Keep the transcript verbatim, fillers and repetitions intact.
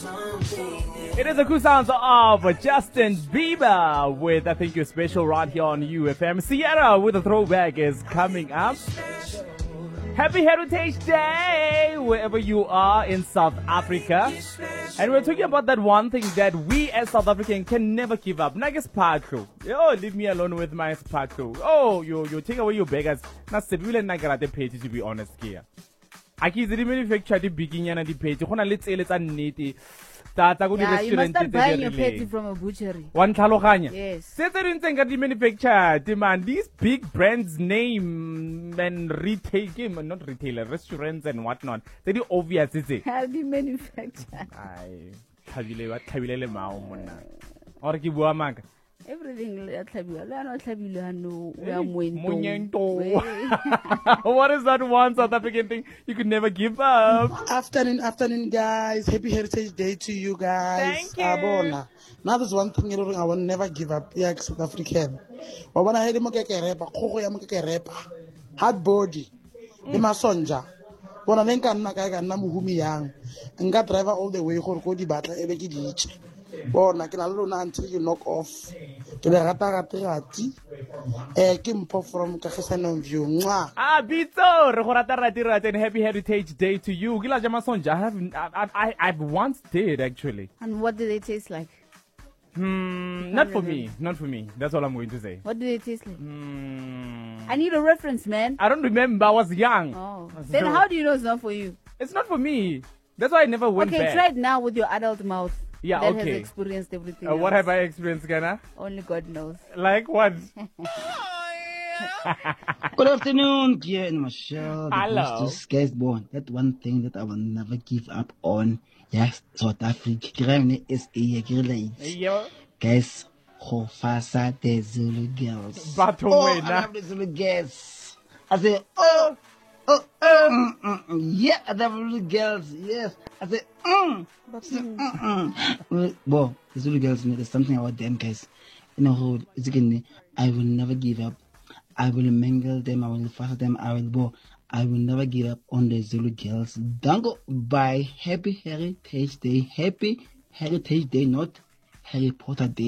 It is the cool sounds of Justin Bieber with I Think You're Special right here on U F M. Sierra with a throwback is coming up. Happy Heritage Day wherever you are in South Africa. And we're talking about that one thing that we as South Africans can never give up. Nagas Patro. Oh, leave me alone with my Patro. Oh, you you take away your beggars. Not said really nagarate page to be honest here. I keep the manufacture the beginning and the page. Hona let's say let's nitty. Yeah, you must start buying your pet from a butchery. One Taloganya. Yes. Certain things the manufacture demand these big brands name and retail game, not retailer, restaurants and whatnot. They do obvious, is it? How do you manufacture? I Tabile what Tabile Mao Mona. Or give Wamag. Everything at Tabula, no, what is that one South African thing you could never give up? Afternoon, afternoon, guys. Happy Heritage Day to you guys. Thank you. Abona. Now there's one thing I will never give up. Yeah, South African. But when I heard him get a rapper, Koko Yamaka rapper, hard body, the Masonja. When I think I'm not going to Namuhumi Yang and got driver all the way for Cody Battle, every ditch. Bona ke na le lona until you knock off ke le rata rata rati eh ke mpo from Kagisanong View mwa ah bitso re go rata rati rati and happy Heritage Day to you ke la jama sonja I have I, I I've once did actually. And what do they taste like? Hmm, not for me, not for me. That's all I'm going to say. What do they taste like? Hmm. I need a reference, man. I don't remember. I was young. Oh. Then how do you know it's not for you? It's not for me. That's why I never went okay, back. Okay, try it now with your adult mouth. Yeah, that okay. has experienced everything. Uh, what have I experienced, Ghana? Only God knows. Like what? Good afternoon, Gia and Michelle. Hello. Guys, born. That one thing that I will never give up on. Yes, South Africa. S A Guys, Hofasa the Zulu girls. But oh, I love the Zulu girls. I say, oh. Oh, um, mm, mm, yeah, I love little girls. Yes, I said, mm, but, mm, mm, mm. Well, the Zulu girls, there's something about them, guys. You know, it's again, I will never give up. I will mingle them. I will fast them. I will go. I will never give up on the Zulu girls. Dango by Happy Heritage Day. Happy Heritage Day, not Harry Potter Day.